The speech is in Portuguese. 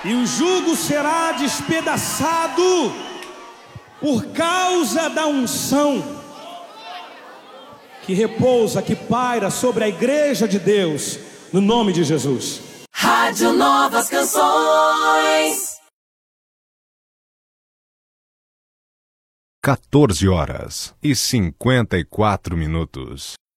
E o jugo será despedaçado por causa da unção que repousa, que paira sobre a igreja de Deus, no nome de Jesus. Rádio Novas Canções. 14h54.